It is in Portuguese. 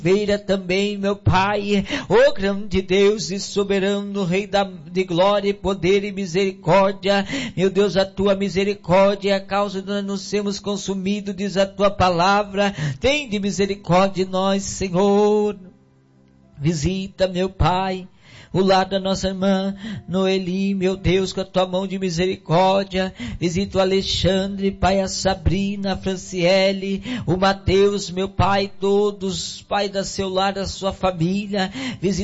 Veira também, meu Pai, ó grande Deus e soberano, Rei de glória, poder e misericórdia, meu Deus, a tua misericórdia é a causa de nós não sermos consumidos, diz a tua palavra, tem de misericórdia de nós, Senhor. Visita, meu Pai, o lado da nossa irmã Noeli, meu Deus, com a tua mão de misericórdia. Visita o Alexandre, Pai, a Sabrina, a Franciele, o Mateus, meu Pai, todos, Pai, da seu lar, da sua família. Visita